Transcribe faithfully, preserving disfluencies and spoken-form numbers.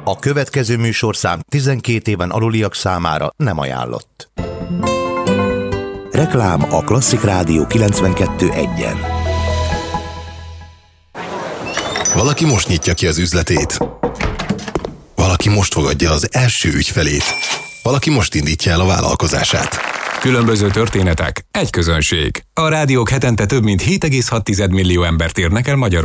A következő műsorszám tizenkét éven aluliak számára nem ajánlott. Reklám a Klasszik Rádió kilencvenkettő egyen. Valaki most nyitja ki az üzletét. Valaki most fogadja az első ügyfelét. Valaki most indítja el a vállalkozását. Különböző történetek, egy közönség. A rádiók hetente több mint hét egész hat millió embert érnek el Magyarországon.